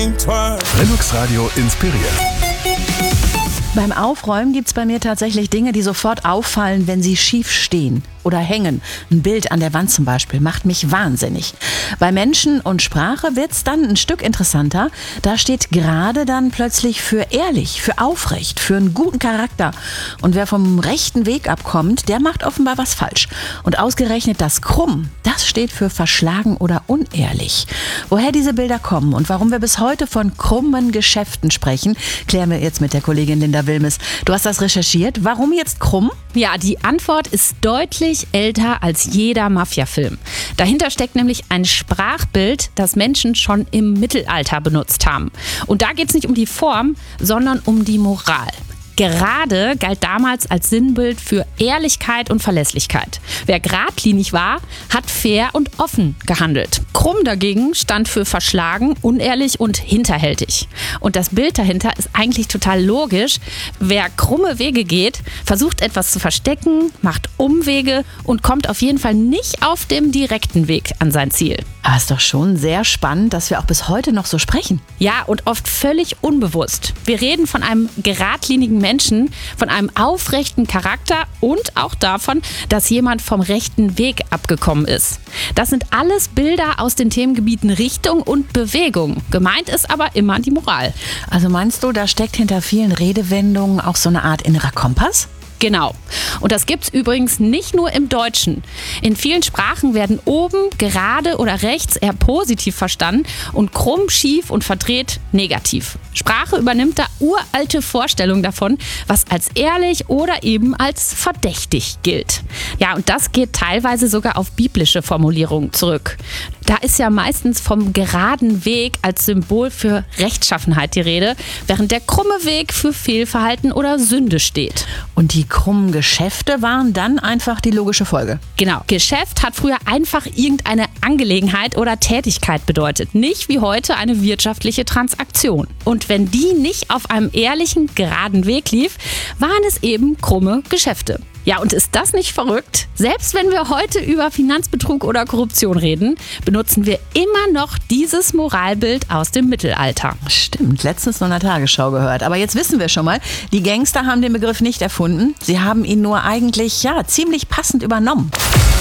think twice. Relux Radio inspiriert. Beim Aufräumen gibt's bei mir tatsächlich Dinge, die sofort auffallen, wenn sie schief stehen oder hängen. Ein Bild an der Wand zum Beispiel macht mich wahnsinnig. Bei Menschen und Sprache wird's dann ein Stück interessanter. Da steht gerade dann plötzlich für ehrlich, für aufrecht, für einen guten Charakter. Und wer vom rechten Weg abkommt, der macht offenbar was falsch. Und ausgerechnet das Krumm, das steht für verschlagen oder unehrlich. Woher diese Bilder kommen und warum wir bis heute von krummen Geschäften sprechen, klären wir jetzt mit der Kollegin Linda Wilmes. Du hast das recherchiert. Warum jetzt krumm? Ja, die Antwort ist deutlich älter als jeder Mafia-Film. Dahinter steckt nämlich ein Sprachbild, das Menschen schon im Mittelalter benutzt haben. Und da geht es nicht um die Form, sondern um die Moral. Gerade galt damals als Sinnbild für Ehrlichkeit und Verlässlichkeit. Wer geradlinig war, hat fair und offen gehandelt. Krumm dagegen stand für verschlagen, unehrlich und hinterhältig. Und das Bild dahinter ist eigentlich total logisch. Wer krumme Wege geht, versucht etwas zu verstecken, macht Umwege und kommt auf jeden Fall nicht auf dem direkten Weg an sein Ziel. Aber ist doch schon sehr spannend, dass wir auch bis heute noch so sprechen. Ja, und oft völlig unbewusst. Wir reden von einem geradlinigen Menschen, von einem aufrechten Charakter und auch davon, dass jemand vom rechten Weg abgekommen ist. Das sind alles Bilder aus den Themengebieten Richtung und Bewegung. Gemeint ist aber immer die Moral. Also meinst du, da steckt hinter vielen Redewendungen auch so eine Art innerer Kompass? Genau. Und das gibt's übrigens nicht nur im Deutschen. In vielen Sprachen werden oben, gerade oder rechts eher positiv verstanden und krumm, schief und verdreht negativ. Sprache übernimmt da uralte Vorstellungen davon, was als ehrlich oder eben als verdächtig gilt. Ja, und das geht teilweise sogar auf biblische Formulierungen zurück. Da ist ja meistens vom geraden Weg als Symbol für Rechtschaffenheit die Rede, während der krumme Weg für Fehlverhalten oder Sünde steht. Und die krummen Geschäfte waren dann einfach die logische Folge. Genau, Geschäft hat früher einfach irgendeine Angelegenheit oder Tätigkeit bedeutet, nicht wie heute eine wirtschaftliche Transaktion. Und wenn die nicht auf einem ehrlichen, geraden Weg lief, waren es eben krumme Geschäfte. Ja, und ist das nicht verrückt? Selbst wenn wir heute über Finanzbetrug oder Korruption reden, benutzen wir immer noch dieses Moralbild aus dem Mittelalter. Stimmt, letztens noch in der Tagesschau gehört. Aber jetzt wissen wir schon mal, die Gangster haben den Begriff nicht erfunden. Sie haben ihn nur eigentlich, ziemlich passend übernommen.